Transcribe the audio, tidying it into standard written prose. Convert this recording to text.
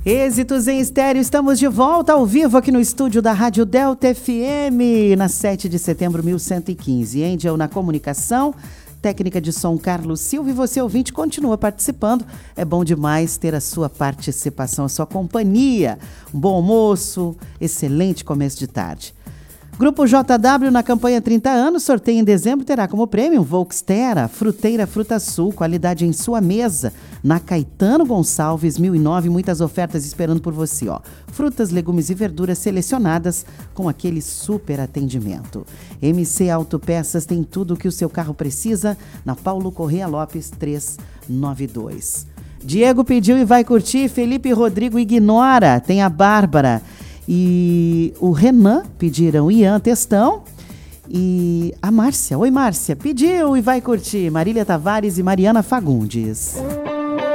Êxitos em estéreo, estamos de volta ao vivo aqui no estúdio da Rádio Delta FM, na 7 de setembro, 1115. Angel na comunicação, técnica de som Carlos Silva, e você ouvinte continua participando. É bom demais ter a sua participação, a sua companhia. Um bom almoço, excelente começo de tarde. Grupo JW na campanha 30 anos, sorteio em dezembro, terá como prêmio um Volkstera, Fruteira Fruta Sul, qualidade em sua mesa, na Caetano Gonçalves, 1009, muitas ofertas esperando por você, ó. Frutas, legumes e verduras selecionadas com aquele super atendimento. MC Autopeças tem tudo o que o seu carro precisa, na Paulo Corrêa Lopes 392. Diego pediu e vai curtir, Felipe Rodrigo ignora, tem a Bárbara. E o Renan pediram Ian Testão e a Márcia. Oi, Márcia, pediu e vai curtir Marília Tavares e Mariana Fagundes.